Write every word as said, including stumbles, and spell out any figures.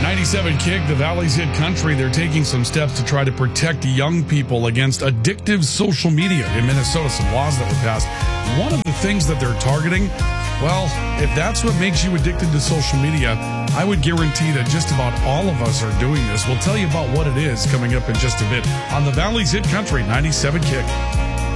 ninety-seven Kick, the Valley's Hit Country, they're taking some steps to try to protect young people against addictive social media in Minnesota. Some laws that were passed. One of the things that they're targeting, well, if that's what makes you addicted to social media, I would guarantee that just about all of us are doing this. We'll tell you about what it is coming up in just a bit on the Valley's Hit Country, ninety-seven Kick.